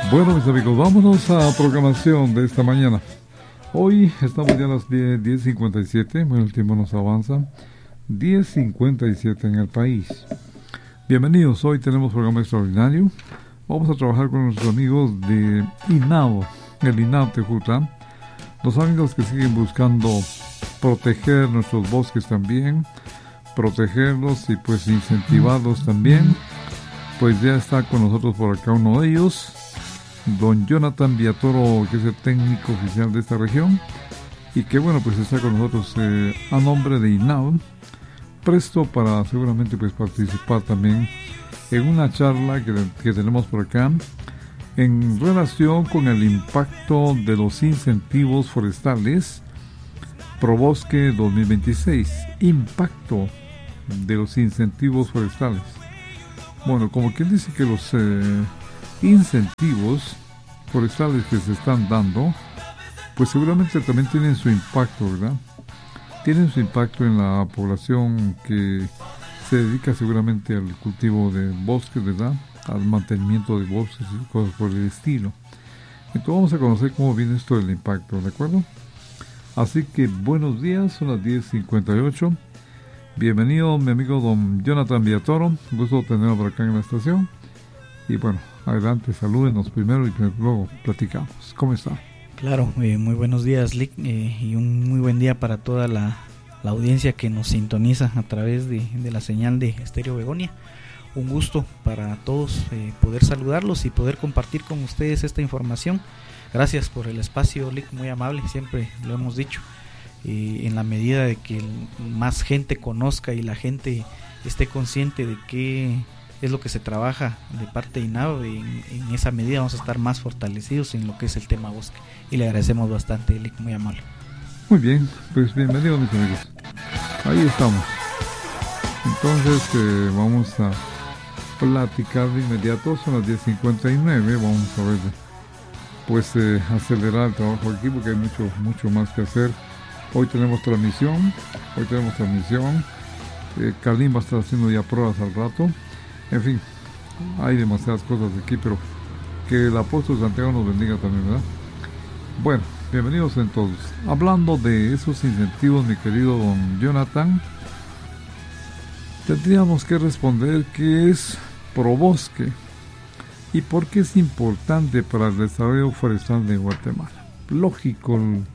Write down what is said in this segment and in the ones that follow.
Bueno, mis amigos, vámonos a programación de esta mañana. Hoy estamos ya a las 10:57, bueno, el tiempo nos avanza. 10:57 en el país. Bienvenidos, hoy tenemos programa extraordinario. Vamos a trabajar con nuestros amigos de INAO, el INAO Tejutla. Los amigos que siguen buscando proteger nuestros bosques también, protegerlos y pues incentivarlos también. Pues ya está con nosotros por acá uno de ellos, don Jonathan Villatoro, que es el técnico oficial de esta región y que bueno, pues está con nosotros a nombre de INAO, presto para seguramente pues participar también en una charla que tenemos por acá en relación con el impacto de los incentivos forestales ProBosque 2026. Impacto de los incentivos forestales. Bueno, como quien dice que los incentivos forestales que se están dando, pues seguramente también tienen su impacto, ¿verdad? Tienen su impacto en la población que se dedica seguramente al cultivo de bosques, ¿verdad? Al mantenimiento de bosques y cosas por el estilo. Entonces vamos a conocer cómo viene esto del impacto, ¿de acuerdo? Así que buenos días, son las 10:58. Bienvenido mi amigo don Jonathan Villatoro, gusto tenerlo por acá en la estación. Y bueno, adelante, salúdenos primero y luego platicamos. ¿Cómo está? Claro, muy buenos días, Lick, y un muy buen día para toda la audiencia que nos sintoniza a través de la señal de Estéreo Begonia. Un gusto para todos poder saludarlos y poder compartir con ustedes esta información. Gracias por el espacio, Lick, muy amable, siempre lo hemos dicho. En la medida de que más gente conozca y la gente esté consciente de qué es lo que se trabaja de parte de INAO, en esa medida vamos a estar más fortalecidos en lo que es el tema bosque. Y le agradecemos bastante, Lick, muy amable. Muy bien, pues bienvenidos mis amigos. Ahí estamos. Entonces vamos a platicar de inmediato, son las 10:59, vamos a ver, pues acelerar el trabajo aquí porque hay mucho más que hacer. Hoy tenemos transmisión, Carlín va a estar haciendo ya pruebas al rato, en fin, hay demasiadas cosas aquí, pero que el apóstol Santiago nos bendiga también, ¿verdad? Bueno, bienvenidos entonces. Hablando de esos incentivos, mi querido don Jonathan, tendríamos que responder qué es ProBosque y por qué es importante para el desarrollo forestal de Guatemala. Lógico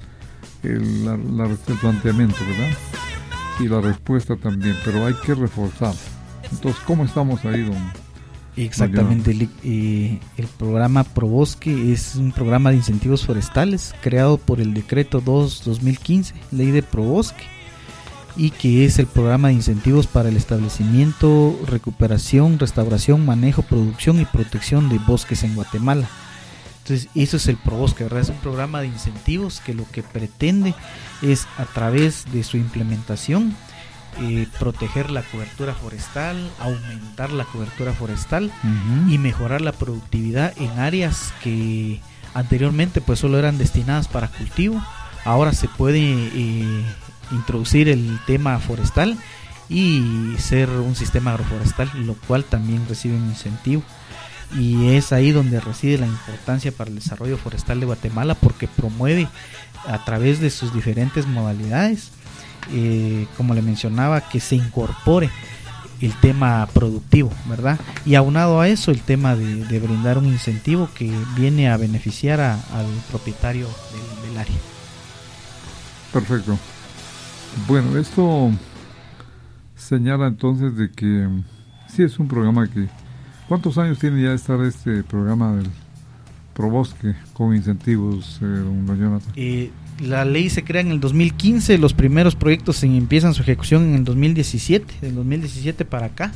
el planteamiento, ¿verdad? Y la respuesta también, pero hay que reforzar. Entonces, ¿cómo estamos ahí, don? Exactamente, el programa ProBosque es un programa de incentivos forestales creado por el decreto 2/2015, ley de ProBosque, y que es el programa de incentivos para el establecimiento, recuperación, restauración, manejo, producción y protección de bosques en Guatemala. Entonces, eso es el ProBosque, ¿verdad? Es un programa de incentivos que lo que pretende es, a través de su implementación, proteger la cobertura forestal, aumentar la cobertura forestal y mejorar la productividad en áreas que anteriormente pues solo eran destinadas para cultivo. Ahora se puede introducir el tema forestal y ser un sistema agroforestal, lo cual también recibe un incentivo. Y es ahí donde reside la importancia para el desarrollo forestal de Guatemala, porque promueve a través de sus diferentes modalidades, como le mencionaba, que se incorpore el tema productivo, ¿verdad? Y aunado a eso, el tema de brindar un incentivo que viene a beneficiar al propietario del área. Perfecto. Bueno, esto señala entonces de que sí es un programa que... ¿Cuántos años tiene ya estar este programa del ProBosque con incentivos, don Jonathan? La ley se crea en el 2015, los primeros proyectos empiezan su ejecución en el 2017, del 2017 para acá.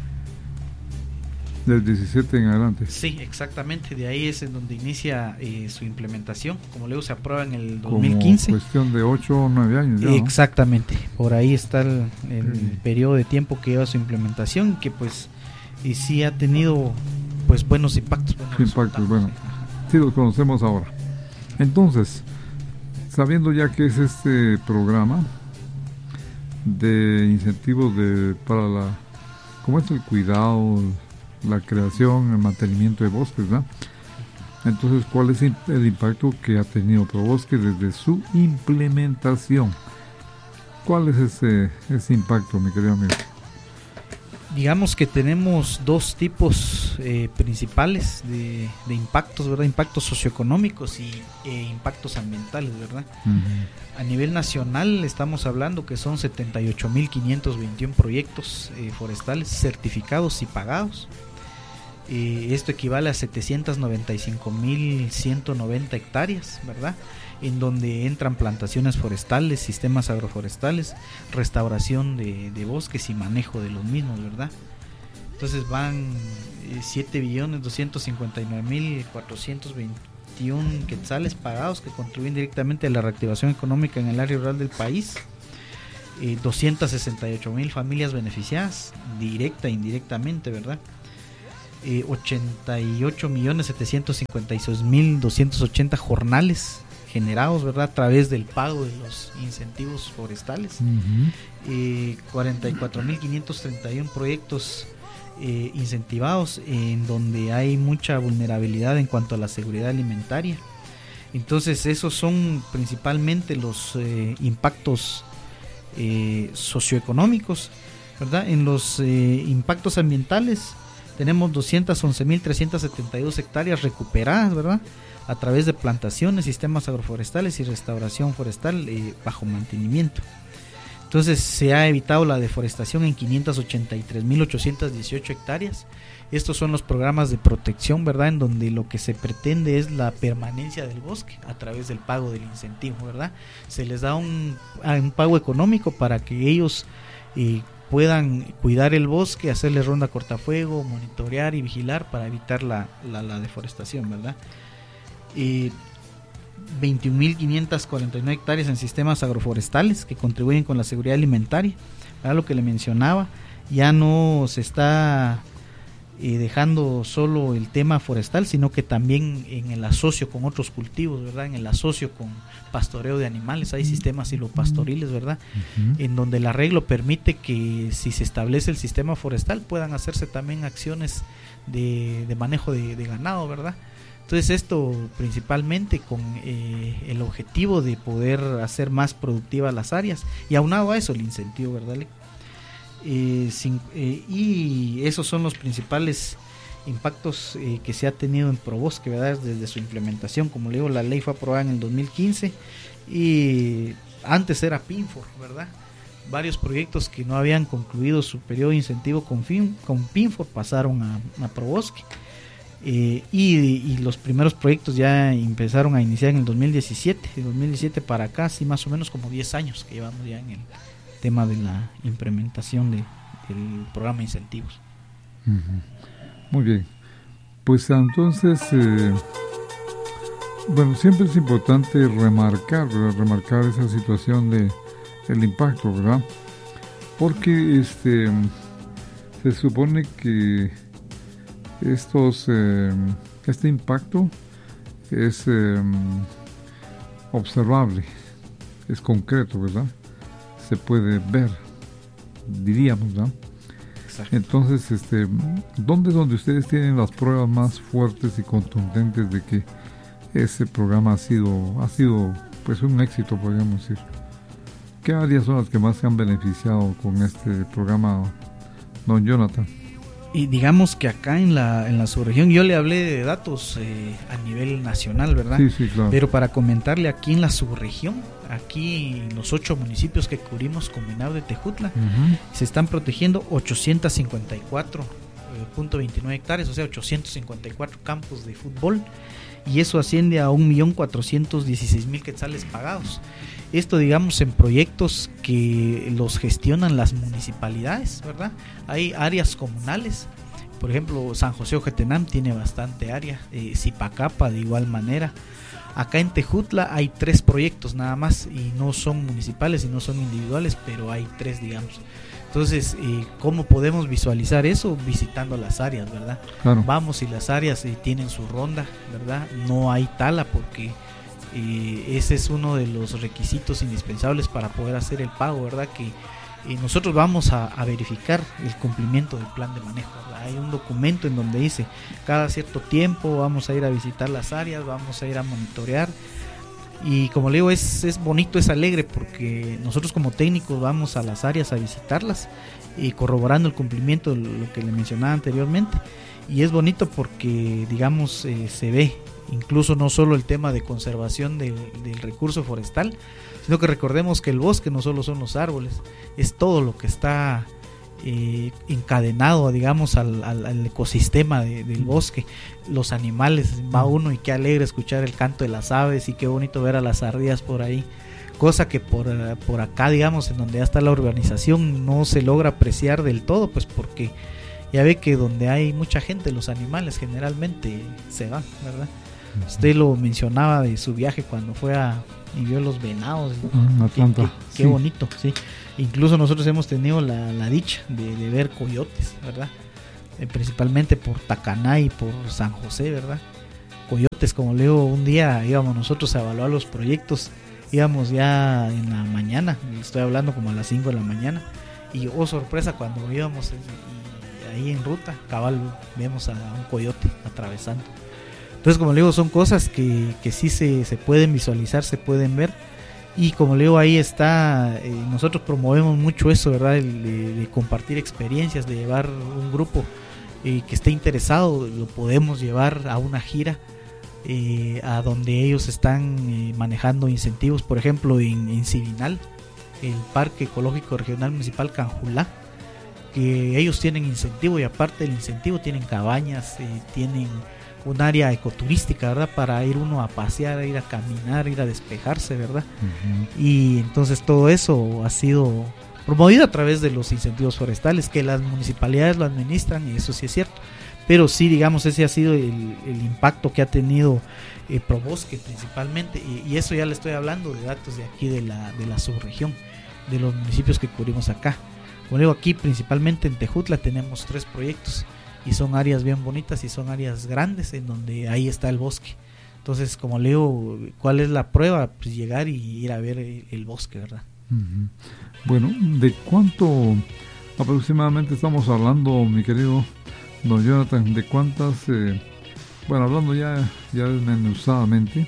Del 17 en adelante. Sí, exactamente, de ahí es en donde inicia su implementación. Como luego se aprueba en el 2015. Como cuestión de 8 o 9 años ya, ¿no? Exactamente, por ahí está el periodo de tiempo que lleva su implementación, que pues y sí ha tenido pues buenos impactos. Bueno, sí los conocemos ahora. Entonces, sabiendo ya que es este programa de incentivos para ¿cómo es el cuidado, la creación, el mantenimiento de bosques, ¿verdad? Entonces, ¿cuál es el impacto que ha tenido ProBosque desde su implementación? ¿Cuál es ese impacto, mi querido amigo? Digamos que tenemos dos tipos principales de impactos, ¿verdad? Impactos socioeconómicos y impactos ambientales, ¿verdad? Uh-huh. A nivel nacional estamos hablando que son 78.521 proyectos forestales certificados y pagados. Esto equivale a 795.190 hectáreas, ¿verdad? En donde entran plantaciones forestales, sistemas agroforestales, restauración de bosques y manejo de los mismos, ¿verdad? Entonces van 7.259.421 quetzales pagados que contribuyen directamente a la reactivación económica en el área rural del país. 268.000 familias beneficiadas, directa e indirectamente, ¿verdad? 88.756.280 jornales generados, ¿verdad? A través del pago de los incentivos forestales. Uh-huh. 44.531 proyectos incentivados en donde hay mucha vulnerabilidad en cuanto a la seguridad alimentaria. Entonces esos son principalmente los impactos socioeconómicos, ¿verdad? En los impactos ambientales tenemos 211.372 hectáreas recuperadas, ¿verdad? A través de plantaciones, sistemas agroforestales y restauración forestal bajo mantenimiento. Entonces se ha evitado la deforestación en 583.818 hectáreas. Estos son los programas de protección, ¿verdad? En donde lo que se pretende es la permanencia del bosque a través del pago del incentivo, ¿verdad? Se les da un pago económico para que ellos puedan cuidar el bosque, hacerle ronda cortafuego, monitorear y vigilar para evitar la deforestación, ¿verdad? 21.549 hectáreas en sistemas agroforestales que contribuyen con la seguridad alimentaria, ¿verdad? Lo que le mencionaba, ya no se está dejando solo el tema forestal, sino que también en el asocio con otros cultivos, ¿verdad? En el asocio con pastoreo de animales, hay sistemas silopastoriles, ¿verdad? Uh-huh. En donde el arreglo permite que si se establece el sistema forestal puedan hacerse también acciones de manejo de ganado, ¿verdad? Entonces esto principalmente con el objetivo de poder hacer más productivas las áreas y aunado a eso el incentivo, ¿verdad? Y esos son los principales impactos que se ha tenido en ProBosque, ¿verdad? Desde su implementación. Como le digo, la ley fue aprobada en el 2015 y antes era PINFOR, ¿verdad? Varios proyectos que no habían concluido su periodo de incentivo con PINFOR pasaron a ProBosque. Y los primeros proyectos ya empezaron a iniciar en el 2017, de 2017 para acá, sí, más o menos como 10 años que llevamos ya en el tema de la implementación del programa de incentivos. Uh-huh. Muy bien, pues entonces bueno, siempre es importante remarcar esa situación del impacto, ¿verdad? Porque se supone que este impacto es observable, es concreto, ¿verdad? Se puede ver, diríamos, ¿verdad? Exacto. Entonces, ¿dónde es donde ustedes tienen las pruebas más fuertes y contundentes de que ese programa ha sido pues un éxito, podríamos decir? ¿Qué áreas son las que más se han beneficiado con este programa, don Jonathan? Y digamos que acá en la subregión, yo le hablé de datos a nivel nacional, ¿verdad? Sí, claro. Pero para comentarle aquí en la subregión, aquí en los 8 municipios que cubrimos con Venado de Tejutla, uh-huh, se están protegiendo 854.29 hectáreas, o sea, 854 campos de fútbol, y eso asciende a 1.416.000 quetzales pagados. Esto, digamos, en proyectos que los gestionan las municipalidades, ¿verdad? Hay áreas comunales, por ejemplo, San José Ojetenam tiene bastante área, Zipacapa de igual manera. Acá en Tejutla hay 3 proyectos nada más, y no son municipales y no son individuales, pero hay 3, digamos. Entonces, ¿cómo podemos visualizar eso? Visitando las áreas, ¿verdad? Claro. Vamos, y las áreas tienen su ronda, ¿verdad? No hay tala porque ese es uno de los requisitos indispensables para poder hacer el pago, ¿verdad? Que nosotros vamos a verificar el cumplimiento del plan de manejo, ¿verdad? Hay un documento en donde dice cada cierto tiempo vamos a ir a visitar las áreas, vamos a ir a monitorear, y como le digo, es bonito, es alegre, porque nosotros como técnicos vamos a las áreas a visitarlas y corroborando el cumplimiento de lo que le mencionaba anteriormente, y es bonito porque digamos se ve incluso no solo el tema de conservación del recurso forestal, sino que recordemos que el bosque no solo son los árboles, es todo lo que está encadenado, digamos, al ecosistema del bosque, los animales. Va uno y qué alegre escuchar el canto de las aves, y qué bonito ver a las ardillas por ahí, cosa que por acá, digamos, en donde ya está la urbanización, no se logra apreciar del todo, pues porque ya ve que donde hay mucha gente, los animales generalmente se van, ¿verdad? Usted lo mencionaba de su viaje cuando fue y vio los venados. Atlanta. Qué bonito, sí. Incluso nosotros hemos tenido la dicha de ver coyotes, ¿verdad? Principalmente por Tacaná y por San José, ¿verdad? Coyotes, como le digo, un día íbamos nosotros a evaluar los proyectos, íbamos ya en la mañana, estoy hablando como a las 5 de la mañana, y sorpresa, cuando íbamos y ahí en ruta, cabal, vemos a un coyote atravesando. Entonces, como le digo, son cosas que sí se pueden visualizar, se pueden ver, y como le digo, ahí está, nosotros promovemos mucho eso, ¿verdad? De compartir experiencias, de llevar un grupo que esté interesado, lo podemos llevar a una gira a donde ellos están manejando incentivos, por ejemplo en Civinal, el Parque Ecológico Regional Municipal Canjulá, que ellos tienen incentivo, y aparte del incentivo tienen cabañas, tienen un área ecoturística, ¿verdad? Para ir uno a pasear, ir a caminar, ir a despejarse, ¿verdad? Uh-huh. Y entonces todo eso ha sido promovido a través de los incentivos forestales, que las municipalidades lo administran, y eso sí es cierto. Pero sí, digamos, ese ha sido el impacto que ha tenido Probosque principalmente, y eso ya le estoy hablando de datos de aquí de la subregión, de los municipios que cubrimos acá. Como digo, aquí principalmente en Tejutla tenemos 3 proyectos, y son áreas bien bonitas y son áreas grandes en donde ahí está el bosque. Entonces, como le digo, ¿cuál es la prueba? Pues llegar y ir a ver el bosque, ¿verdad? Uh-huh. Bueno, ¿de cuánto aproximadamente estamos hablando, mi querido don Jonathan? ¿De cuántas, bueno, hablando ya desmenuzadamente,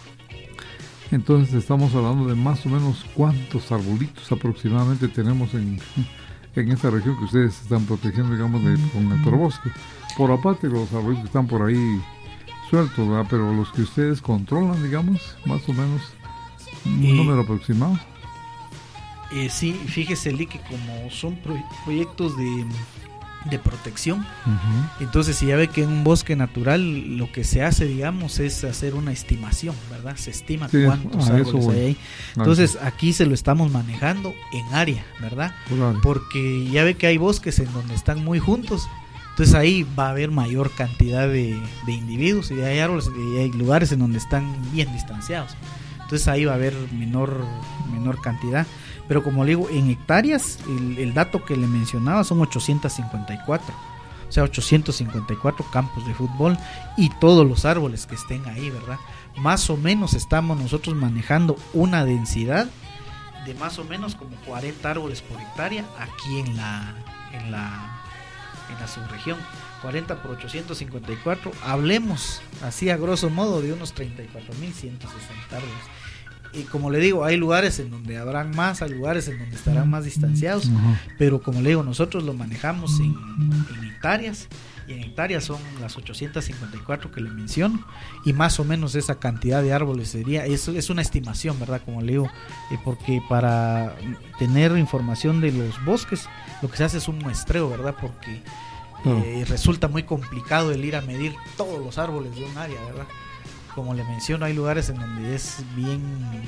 entonces estamos hablando de más o menos cuántos arbolitos aproximadamente tenemos en esta región que ustedes están protegiendo, digamos, con el probosque? Por aparte de los arbolitos que están por ahí sueltos, ¿verdad? Pero los que ustedes controlan, digamos, más o menos, un número aproximado. Sí, fíjese, Lee, que como son proyectos de protección, uh-huh, entonces si ya ve que en un bosque natural lo que se hace, digamos, es hacer una estimación, ¿verdad? Se estima cuántos árboles hay ahí. Entonces aquí se lo estamos manejando en área, ¿verdad? Claro. Porque ya ve que hay bosques en donde están muy juntos, entonces ahí va a haber mayor cantidad de individuos, y hay árboles y hay lugares en donde están bien distanciados, entonces ahí va a haber menor cantidad. Pero como le digo, en hectáreas, el dato que le mencionaba son 854. O sea, 854 campos de fútbol y todos los árboles que estén ahí, ¿verdad? Más o menos estamos nosotros manejando una densidad de más o menos como 40 árboles por hectárea aquí en la subregión. 40 por 854, hablemos así a grosso modo de unos 34.160 árboles. Y como le digo, hay lugares en donde habrán más, hay lugares en donde estarán más distanciados, uh-huh, pero como le digo, nosotros lo manejamos en hectáreas, y en hectáreas son las 854 que le menciono, y más o menos esa cantidad de árboles sería, eso es una estimación, ¿verdad? Como le digo, porque para tener información de los bosques, lo que se hace es un muestreo, ¿verdad? Porque resulta muy complicado el ir a medir todos los árboles de un área, ¿verdad? Como le menciono, hay lugares en donde es bien,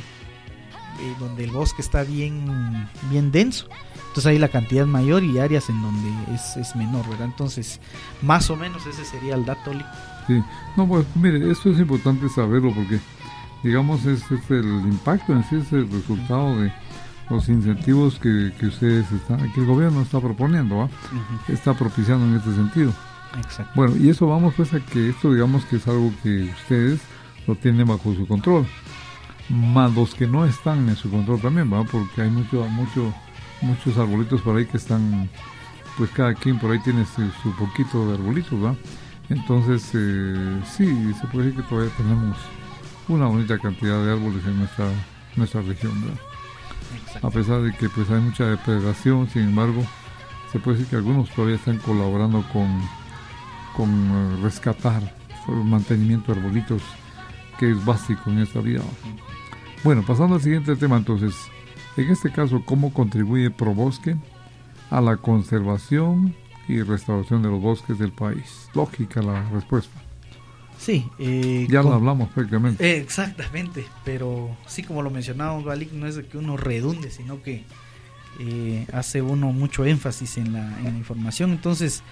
donde el bosque está bien denso, entonces ahí la cantidad es mayor, y áreas en donde es menor, ¿verdad? Entonces, más o menos ese sería el dato. Sí, no, pues mire, esto es importante saberlo, porque digamos es el impacto en sí, es el resultado de los incentivos que ustedes que el gobierno está proponiendo, ¿va? Uh-huh. Está propiciando en este sentido. Exacto. Bueno, y eso vamos pues a que esto, digamos, que es algo que ustedes lo tienen bajo su control, más los que no están en su control también, ¿va? Porque hay mucho muchos arbolitos por ahí que están, pues cada quien por ahí tiene su poquito de arbolitos, ¿verdad? Entonces, sí, se puede decir que todavía tenemos una bonita cantidad de árboles en nuestra región, ¿verdad? A pesar de que pues hay mucha depredación, sin embargo, se puede decir que algunos todavía están colaborando con rescatar el mantenimiento de arbolitos, que es básico en esta vida. Bueno, pasando al siguiente tema entonces, en este caso, ¿cómo contribuye Probosque a la conservación y restauración de los bosques del país? Lógica la respuesta. Sí. Ya lo hablamos prácticamente. Exactamente, pero sí, como lo mencionábamos, Balik, no es de que uno redunde, sino que hace uno mucho énfasis en la información. Entonces,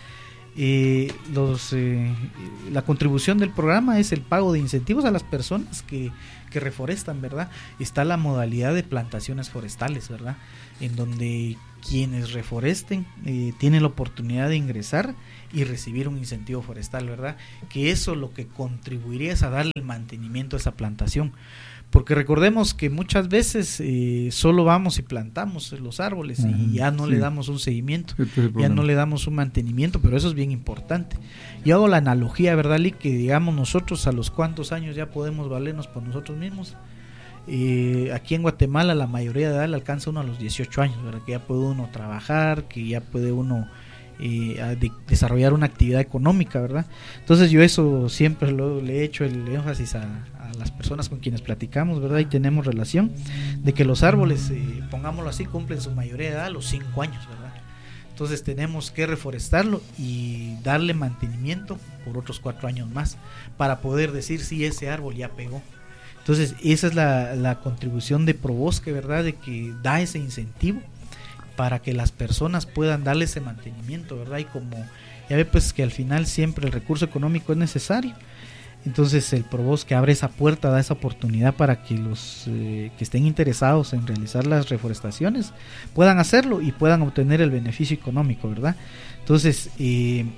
la contribución del programa es el pago de incentivos a las personas que reforestan, ¿verdad? Está la modalidad de plantaciones forestales, ¿verdad? En donde quienes reforesten tienen la oportunidad de ingresar y recibir un incentivo forestal, ¿verdad? Que eso lo que contribuiría es a darle el mantenimiento a esa plantación. Porque recordemos que muchas veces solo vamos y plantamos los árboles y ya no le damos un seguimiento, ya no le damos un mantenimiento, pero eso es bien importante. Yo hago la analogía, ¿verdad, Lee? Que digamos nosotros a los cuántos años ya podemos valernos por nosotros mismos. Aquí en Guatemala la mayoría de edad le alcanza uno a los 18 años, ¿verdad? Que ya puede uno trabajar, que ya puede uno desarrollar una actividad económica, ¿verdad? Entonces yo eso siempre le he hecho el énfasis a las personas con quienes platicamos, ¿verdad? Y tenemos relación de que los árboles, pongámoslo así, cumplen su mayoría de edad a los 5 años, ¿verdad? Entonces tenemos que reforestarlo y darle mantenimiento por otros 4 años más para poder decir si ese árbol ya pegó. Entonces esa es la contribución de Probosque, ¿verdad? De que da ese incentivo para que las personas puedan darle ese mantenimiento, ¿verdad? Y como ya ve, pues que al final siempre el recurso económico es necesario. Entonces el Probosque abre esa puerta, da esa oportunidad para que los que estén interesados en realizar las reforestaciones puedan hacerlo y puedan obtener el beneficio económico, ¿verdad? Entonces, y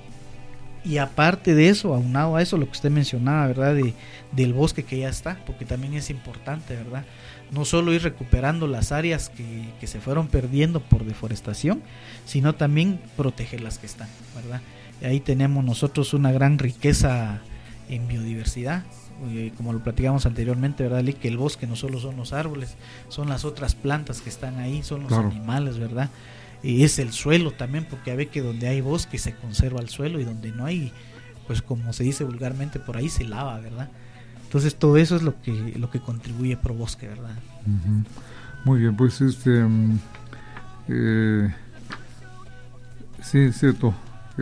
aparte de eso, aunado a eso, lo que usted mencionaba, ¿verdad? Del bosque que ya está, porque también es importante, ¿verdad? No solo ir recuperando las áreas que se fueron perdiendo por deforestación, sino también proteger las que están, ¿verdad? Y ahí tenemos nosotros una gran riqueza en biodiversidad, como lo platicamos anteriormente, ¿verdad, Lee? Que el bosque no solo son los árboles, son las otras plantas que están ahí, son los animales, ¿verdad? Y es el suelo también, porque a ver que donde hay bosque se conserva el suelo y donde no hay, pues como se dice vulgarmente por ahí, se lava, ¿verdad? Entonces todo eso es lo que contribuye Probosque, ¿verdad? Uh-huh. Muy bien, pues sí, es cierto.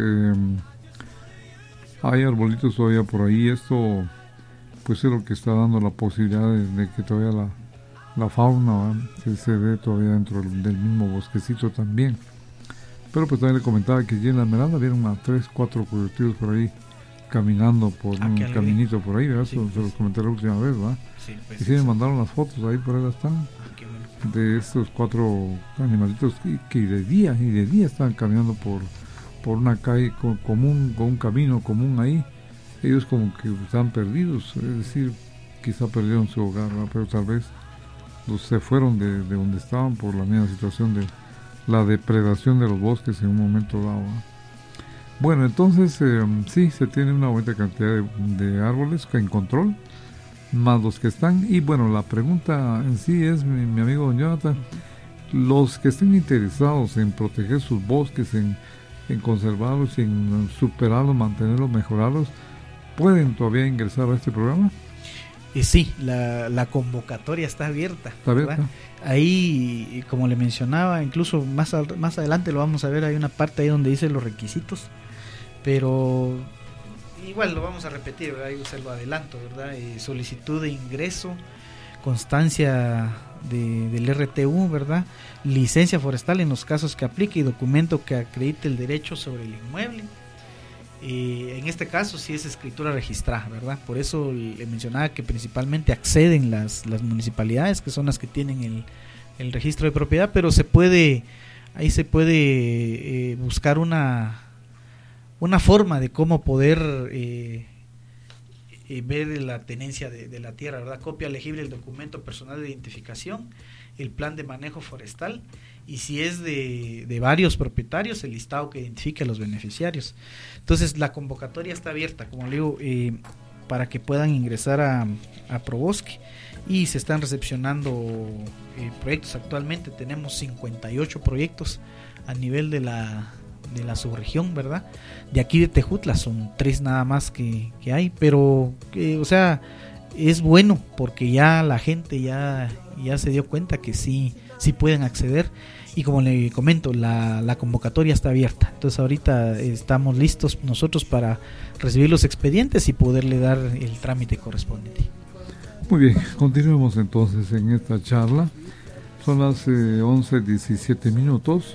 Hay arbolitos todavía por ahí. Esto pues es lo que está dando la posibilidad de que todavía la fauna se ve todavía dentro del mismo bosquecito también. Pero pues también le comentaba que allí en la Esmeralda vieron a 3-4 coyotillos por ahí caminando por un caminito por ahí, ¿verdad? Sí, se los comenté la última vez, ¿verdad? Sí, pues, y sí me mandaron las fotos, ahí por ahí están, de estos 4 animalitos que de día estaban caminando por una calle común, con un camino común ahí. Ellos como que están perdidos, es decir, quizá perdieron su hogar, ¿verdad? Pero tal vez se fueron de donde estaban por la misma situación de la depredación de los bosques en un momento dado, ¿verdad? Bueno, entonces sí, se tiene una buena cantidad de árboles en control, más los que están. Y bueno, la pregunta en sí es, mi amigo don Jonathan, los que estén interesados en proteger sus bosques, en conservarlos, en superarlos, mantenerlos, mejorarlos, ¿pueden todavía ingresar a este programa? Sí, la convocatoria está abierta. ¿Está abierta? Ahí, como le mencionaba, incluso más adelante lo vamos a ver, hay una parte ahí donde dice los requisitos, pero igual lo vamos a repetir, ¿verdad? Ahí se lo adelanto, ¿verdad? Solicitud de ingreso, constancia del RTU, ¿verdad? Licencia forestal en los casos que aplique y documento que acredite el derecho sobre el inmueble. En este caso sí es escritura registrada, ¿verdad? Por eso le mencionaba que principalmente acceden las municipalidades, que son las que tienen el registro de propiedad, pero ahí se puede buscar una forma de cómo poder ver la tenencia de la tierra, ¿verdad? Copia legible del documento personal de identificación, el plan de manejo forestal, y si es de varios propietarios, el listado que identifique a los beneficiarios. Entonces la convocatoria está abierta, como le digo, para que puedan ingresar a Probosque, y se están recepcionando proyectos. Actualmente tenemos 58 proyectos a nivel de la subregión, ¿verdad? De aquí de Tejutla son 3 nada más que hay, pero o sea, es bueno porque ya la gente ya se dio cuenta que sí pueden acceder, y como le comento, la convocatoria está abierta. Entonces ahorita estamos listos nosotros para recibir los expedientes y poderle dar el trámite correspondiente. Muy bien, continuemos entonces en esta charla. Son las 11:17 minutos.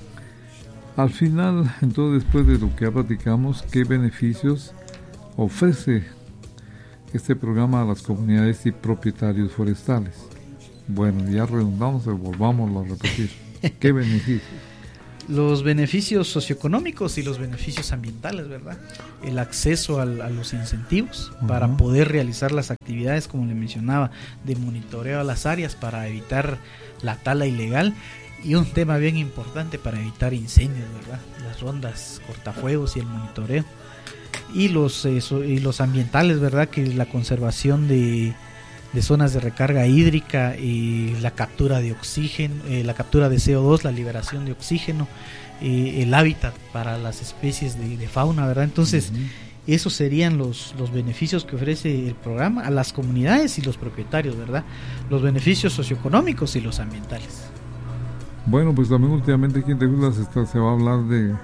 Al final, entonces, después de lo que ya platicamos, ¿qué beneficios ofrece este programa a las comunidades y propietarios forestales? Bueno, ya redundamos, volvamos a repetir. ¿Qué beneficios? Los beneficios socioeconómicos y los beneficios ambientales, ¿verdad? El acceso a los incentivos para poder realizar las actividades, como le mencionaba, de monitoreo a las áreas para evitar la tala ilegal, y un tema bien importante para evitar incendios, ¿verdad? Las rondas cortafuegos y el monitoreo. Y los ambientales, ¿verdad? Que la conservación de zonas de recarga hídrica, la captura de oxígeno, la captura de CO2, la liberación de oxígeno, el hábitat para las especies de fauna, ¿verdad? Entonces, esos serían los beneficios que ofrece el programa a las comunidades y los propietarios, ¿verdad? Los beneficios socioeconómicos y los ambientales. Bueno, pues también últimamente aquí en Tejutla se va a hablar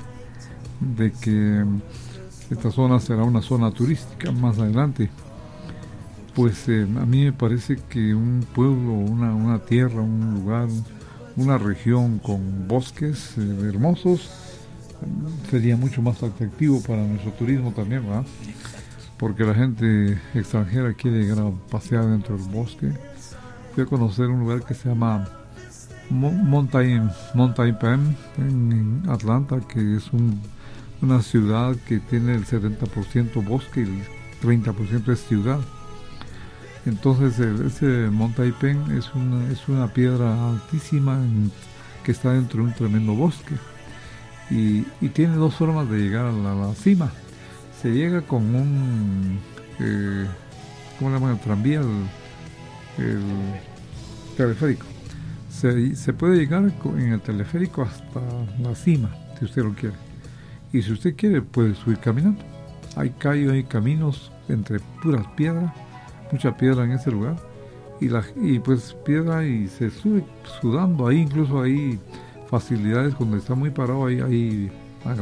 de que esta zona será una zona turística más adelante. Pues a mí me parece que un pueblo, una tierra, un lugar, una región con bosques hermosos sería mucho más atractivo para nuestro turismo también, ¿verdad? Porque la gente extranjera quiere llegar a pasear dentro del bosque. Fui a conocer un lugar que se llama Mountain Pen en Atlanta, que es una ciudad que tiene el 70% bosque y el 30% es ciudad. Entonces ese Mountain Pen es una piedra altísima que está dentro de un tremendo bosque, y tiene 2 formas de llegar a la cima. Se llega con un ¿cómo le llaman? El tranvía, el teleférico. Se puede llegar en el teleférico hasta la cima, si usted lo quiere. Y si usted quiere, puede subir caminando. Hay caminos entre puras piedras, mucha piedra en ese lugar. Y pues piedra, y se sube sudando. Ahí incluso hay facilidades cuando está muy parado. Hay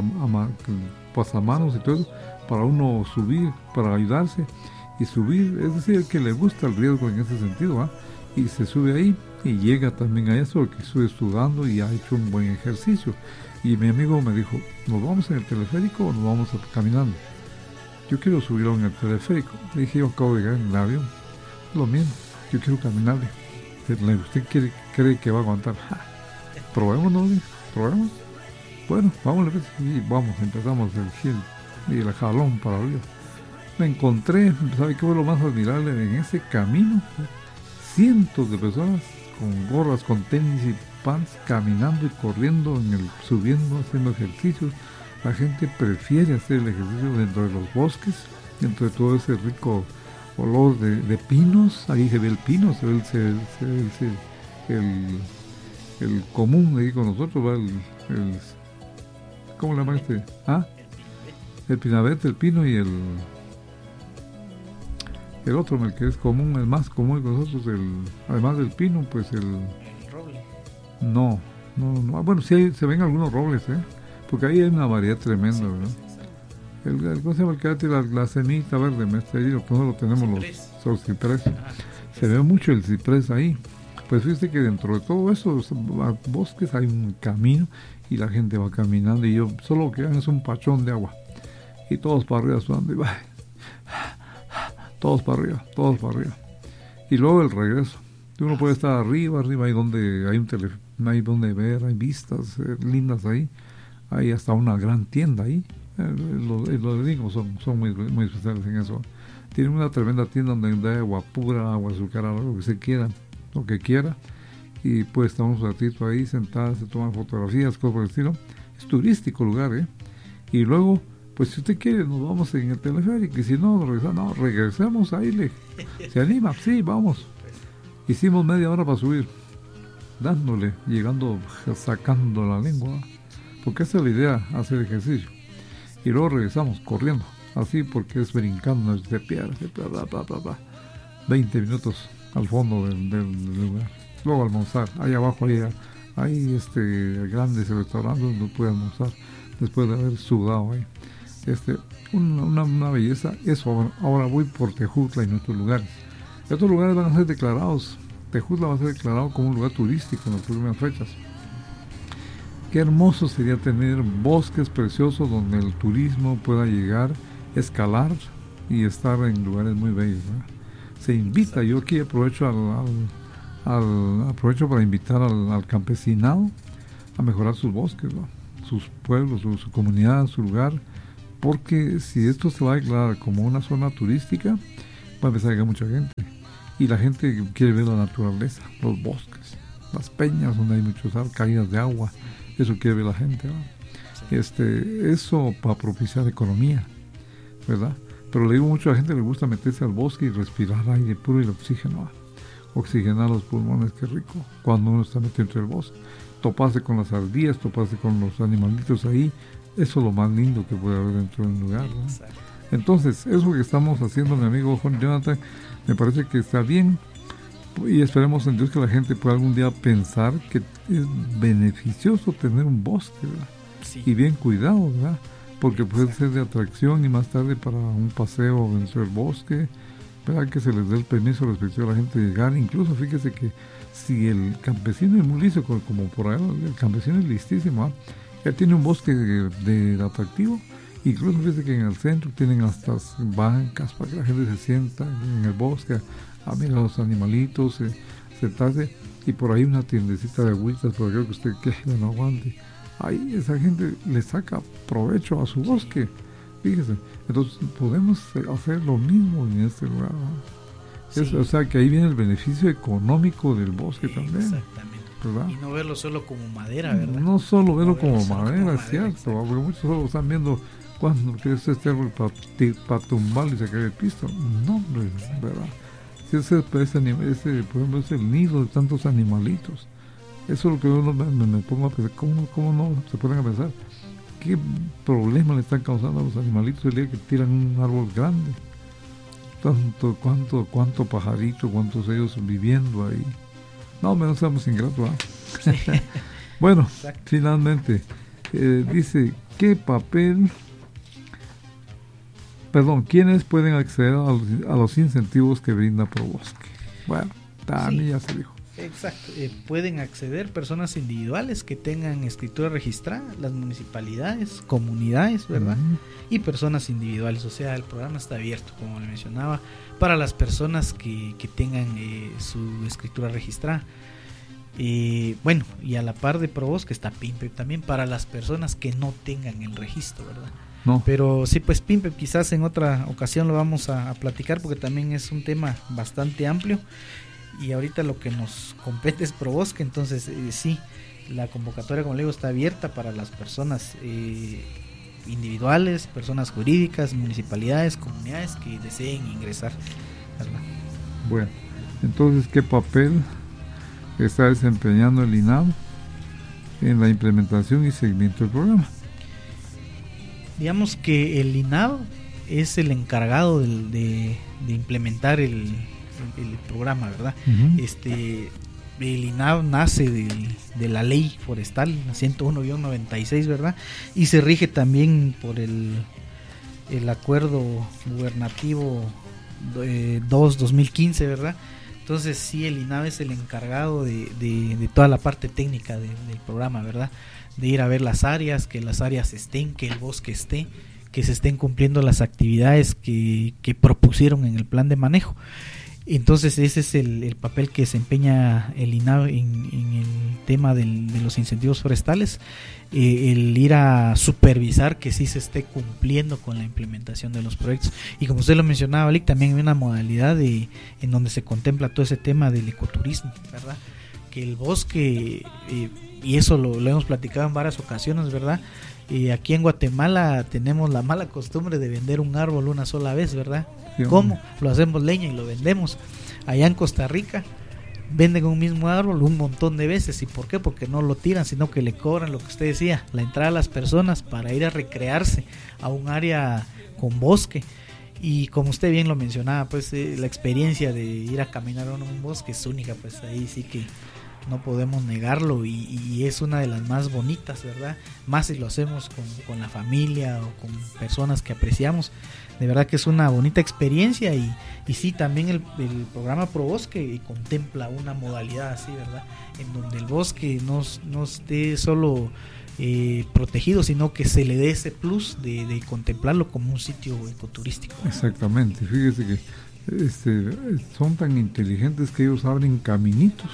pasamanos y todo eso, para uno subir, para ayudarse y subir. Es decir, el que le gusta el riesgo en ese sentido, ¿eh? Y se sube ahí y llega también a eso, que sube sudando y ha hecho un buen ejercicio. Y mi amigo me dijo, ¿nos vamos en el teleférico o nos vamos caminando? Yo quiero subirlo en el teleférico. Le dije, yo acabo de llegar en el avión, lo mismo, yo quiero caminarle. ¿Usted cree que va a aguantar? Probemos, ¿no? Probemos. Bueno, vamos, y vamos, empezamos el hill y el jalón para arriba. Me encontré, ¿sabe qué fue lo más admirable? En ese camino, cientos de personas con gorras, con tenis y pants, caminando y corriendo, subiendo, haciendo ejercicios. La gente prefiere hacer el ejercicio dentro de los bosques, dentro de todo ese rico olor de pinos. Ahí se ve el pino, se ve el común de ahí con nosotros, ¿va? ¿Cómo le llaman este? El pinabete, el pino, y el otro, el que es común, el más común con nosotros, además del pino, pues el roble. No. Bueno, sí se ven algunos robles, porque ahí hay una variedad tremenda, ¿verdad? ¿Cómo se llama el que tiene la semita verde? Lo tenemos los ciprés. Se ve mucho el ciprés ahí. Pues fíjate que dentro de todo eso, bosques, hay un camino y la gente va caminando, y yo solo lo que hago es un pachón de agua, y todos para arriba sudando, y va, todos para arriba, y luego el regreso. Uno puede estar arriba, ahí donde hay donde ver, hay vistas lindas ahí, hay hasta una gran tienda ahí. Los gringos son muy, muy especiales en eso. Tienen una tremenda tienda donde hay agua pura, agua azucarada, lo que se quiera, lo que quiera. Y pues estamos un ratito ahí sentados, se toman fotografías, cosas por el estilo. Es turístico el lugar, Y luego, pues si usted quiere, nos vamos en el teleférico. Y si no, regresamos ahí. ¿Se anima? Sí, vamos. Hicimos media hora para subir, dándole, llegando, sacando la lengua. Porque esa es la idea, hacer ejercicio. Y luego regresamos corriendo, así porque es brincando, se pierde, 20 minutos al fondo del lugar. Luego almorzar, ahí abajo hay grandes restaurantes donde puede almorzar después de haber sudado ahí. Una belleza. Eso. Ahora voy por Tejutla y nuestros lugares. Estos lugares van a ser declarados, Tejutla va a ser declarado como un lugar turístico en las próximas fechas. Qué hermoso sería tener bosques preciosos donde el turismo pueda llegar, escalar y estar en lugares muy bellos, ¿verdad? Se invita, yo aquí aprovecho para invitar al campesinado a mejorar sus bosques, ¿no? Sus pueblos, su comunidad, su lugar, porque si esto se va a declarar como una zona turística, va a empezar a llegar mucha gente, y la gente quiere ver la naturaleza, los bosques, las peñas donde hay muchas caídas de agua. Eso quiere ver la gente, ¿no? Eso para propiciar economía, ¿verdad? Pero le digo mucho a la gente le gusta meterse al bosque y respirar aire puro y el oxígeno, ¿no? Oxigenar los pulmones, qué rico, cuando uno está metido entre el bosque. Toparse con las ardillas, toparse con los animalitos ahí, eso es lo más lindo que puede haber dentro de un lugar, ¿no? Entonces, eso que estamos haciendo, mi amigo Juan Jonathan, me parece que está bien. Y esperemos en Dios que la gente pueda algún día pensar que es beneficioso tener un bosque, ¿verdad? Sí. Y bien cuidado, ¿verdad? Porque puede ser de atracción y más tarde para un paseo dentro del bosque, ¿verdad? Que se les dé el permiso respectivo a la gente de llegar. Incluso fíjese que si el campesino es muy listo, como por ahí, el campesino es listísimo, ¿eh? Él tiene un bosque de atractivo. Incluso fíjese que en el centro tienen hasta bancas para que la gente se sienta en el bosque a mirar a los animalitos, sentarse, y por ahí una tiendecita de agüitas por aquello que usted no aguante. Ahí esa gente le saca provecho a su bosque, fíjese. Entonces podemos hacer lo mismo en este lugar, ¿no? Sí. O sea que ahí viene el beneficio económico del bosque también. Exactamente, ¿verdad? Y no verlo solo como madera, ¿verdad? No solo verlo como madera, es cierto, porque muchos solo están viendo cuando crees este árbol para tumbarlo y sacar el pisto. No, ¿verdad? Ese, por ejemplo, es el nido de tantos animalitos. Eso es lo que uno me pongo a pensar. ¿Cómo no se pueden pensar? ¿Qué problema le están causando a los animalitos el día que tiran un árbol grande? Cuánto pajarito, cuántos ellos viviendo ahí. No seamos ingratos, ¿eh? Sí. Bueno, exacto. Finalmente, dice, ¿quiénes pueden acceder a los incentivos que brinda ProBosque? Bueno, también sí, ya se dijo. Exacto, pueden acceder personas individuales que tengan escritura registrada, las municipalidades, comunidades, ¿verdad? Uh-huh. Y personas individuales, o sea, el programa está abierto, como le mencionaba, para las personas que tengan su escritura registrada. Bueno, y a la par de ProBosque está Pimpep también para las personas que no tengan el registro, ¿verdad? No. Pero sí, pues Pimpep quizás en otra ocasión lo vamos a platicar porque también es un tema bastante amplio y ahorita lo que nos compete es ProBosque, entonces sí, la convocatoria, como le digo, está abierta para las personas individuales, personas jurídicas, municipalidades, comunidades que deseen ingresar, ¿verdad? Bueno, entonces, ¿qué papel está desempeñando el INAV en la implementación y seguimiento del programa? Digamos que el INAV es el encargado de implementar el programa, ¿verdad? Uh-huh. El INAV nace de la ley forestal 101-96, ¿verdad? Y se rige también por el acuerdo gubernativo 2-2015, ¿verdad? Entonces sí, el INAV es el encargado de toda la parte técnica del programa, ¿verdad? De ir a ver las áreas, que las áreas estén, que el bosque esté, que se estén cumpliendo las actividades que propusieron en el plan de manejo. Entonces ese es el papel que desempeña el INAH en el tema de los incentivos forestales, el ir a supervisar que sí se esté cumpliendo con la implementación de los proyectos. Y como usted lo mencionaba, Lick, también hay una modalidad en donde se contempla todo ese tema del ecoturismo, ¿verdad? Que el bosque, y eso lo hemos platicado en varias ocasiones, ¿verdad? Aquí en Guatemala tenemos la mala costumbre de vender un árbol una sola vez, ¿verdad? Sí, ¿cómo? Lo hacemos leña y lo vendemos. Allá en Costa Rica venden un mismo árbol un montón de veces. ¿Y por qué? Porque no lo tiran, sino que le cobran lo que usted decía, la entrada a las personas para ir a recrearse a un área con bosque. Y como usted bien lo mencionaba, pues la experiencia de ir a caminar en un bosque es única, pues ahí sí que no podemos negarlo, y es una de las más bonitas, ¿verdad? Más si lo hacemos con la familia o con personas que apreciamos. De verdad que es una bonita experiencia, y sí, también el programa ProBosque contempla una modalidad así, ¿verdad? En donde el bosque no esté solo protegido, sino que se le dé ese plus de contemplarlo como un sitio ecoturístico. Exactamente, fíjese que son tan inteligentes que ellos abren caminitos,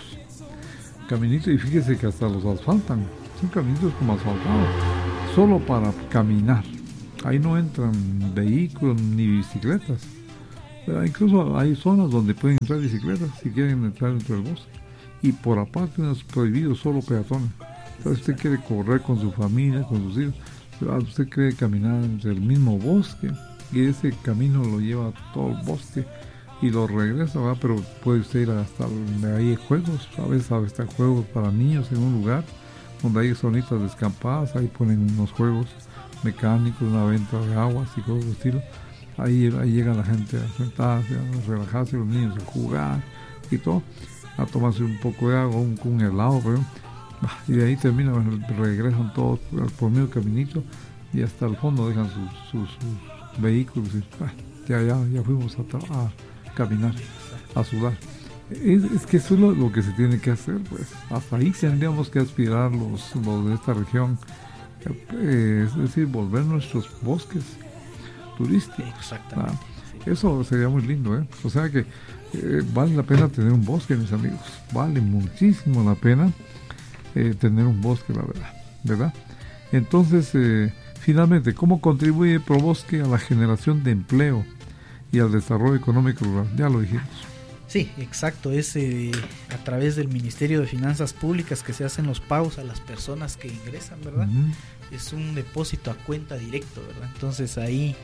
y fíjese que hasta los asfaltan, son caminitos como asfaltados, solo para caminar. Ahí no entran vehículos ni bicicletas. Incluso hay zonas donde pueden entrar bicicletas si quieren entrar dentro del bosque, y por aparte no es prohibido, solo peatones. Entonces, usted quiere correr con su familia, con sus hijos, usted quiere caminar entre el mismo bosque, y ese camino lo lleva a todo el bosque y lo regresa, ¿verdad? Pero puede usted ir hasta donde hay juegos, a veces están juegos para niños en un lugar donde hay zonitas descampadas, ahí ponen unos juegos mecánicos, una venta de aguas y cosas de estilo. Ahí llega la gente a sentarse, a relajarse, los niños a jugar y todo, a tomarse un poco de agua, un helado, pero, y de ahí regresan todos por medio caminito, y hasta el fondo dejan sus vehículos, y ya fuimos a caminar, a sudar. Es que eso es lo que se tiene que hacer, pues. Hasta ahí tendríamos que aspirar los de esta región, es decir, volver nuestros bosques turísticos. Exactamente. Sí. Eso sería muy lindo, O sea que vale la pena tener un bosque, mis amigos. Vale muchísimo la pena tener un bosque, la verdad. Entonces, finalmente, ¿cómo contribuye ProBosque a la generación de empleo y al desarrollo económico rural? Ya lo dijimos. Sí, exacto, es a través del Ministerio de Finanzas Públicas que se hacen los pagos a las personas que ingresan, ¿verdad? Uh-huh. Es un depósito a cuenta directo, ¿verdad? Entonces ahí,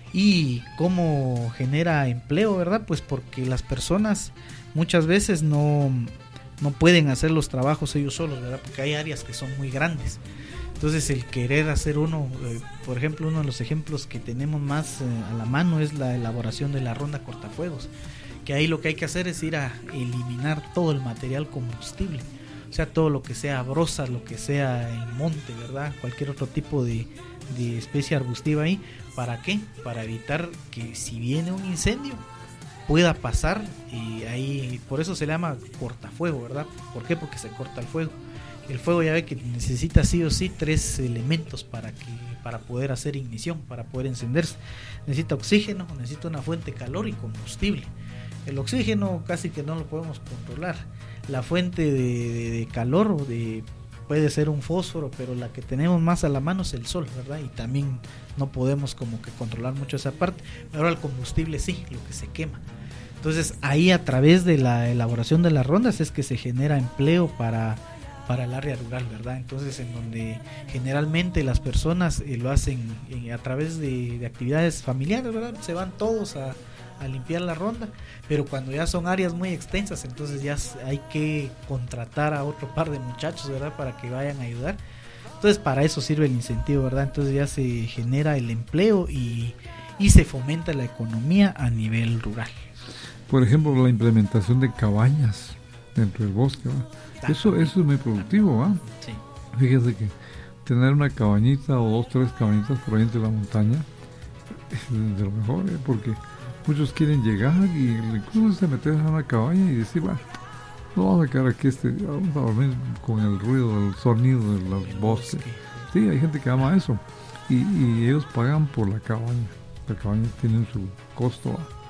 ¿y cómo genera empleo, verdad? Pues porque las personas muchas veces no pueden hacer los trabajos ellos solos, ¿verdad? Porque hay áreas que son muy grandes. Entonces el querer hacer por ejemplo, uno de los ejemplos que tenemos más a la mano es la elaboración de la ronda cortafuegos, que ahí lo que hay que hacer es ir a eliminar todo el material combustible, o sea, todo lo que sea brozas, lo que sea el monte, ¿verdad? Cualquier otro tipo de especie arbustiva ahí. ¿Para qué? Para evitar que si viene un incendio pueda pasar, y ahí por eso se le llama cortafuego, ¿verdad? ¿Por qué? Porque se corta el fuego. El fuego ya ve que necesita sí o sí 3 elementos para poder hacer ignición, para poder encenderse. Necesita oxígeno, necesita una fuente de calor y combustible. El oxígeno casi que no lo podemos controlar. La fuente de calor puede ser un fósforo, pero la que tenemos más a la mano es el sol, ¿verdad? Y también no podemos como que controlar mucho esa parte. Ahora el combustible sí, lo que se quema. Entonces ahí a través de la elaboración de las rondas es que se genera empleo para el área rural, ¿verdad? Entonces en donde generalmente las personas lo hacen a través de actividades familiares, ¿verdad? Se van todos a limpiar la ronda, pero cuando ya son áreas muy extensas, entonces ya hay que contratar a otro par de muchachos, ¿verdad? Para que vayan a ayudar. Entonces para eso sirve el incentivo, ¿verdad? Entonces ya se genera el empleo y se fomenta la economía a nivel rural. Por ejemplo, la implementación de cabañas dentro del bosque, ¿verdad? Eso es muy productivo, ¿verdad? Sí. Fíjese que tener una cabañita o 2, 3 cabañitas por ahí entre la montaña es de lo mejor, porque muchos quieren llegar y incluso se meten a una cabaña y decir, bueno, no vamos a quedar aquí, vamos a dormir con el ruido, el sonido de los bosques. Sí, hay gente que ama eso, y ellos pagan por la cabaña. La cabaña tiene su costo,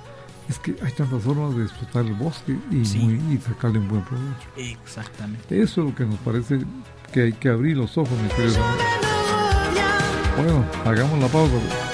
Es que hay tantas formas de disfrutar el bosque y sacarle un buen provecho. Exactamente. Eso es lo que nos parece que hay que abrir los ojos, mis queridos amigos. Bueno, hagamos la pausa.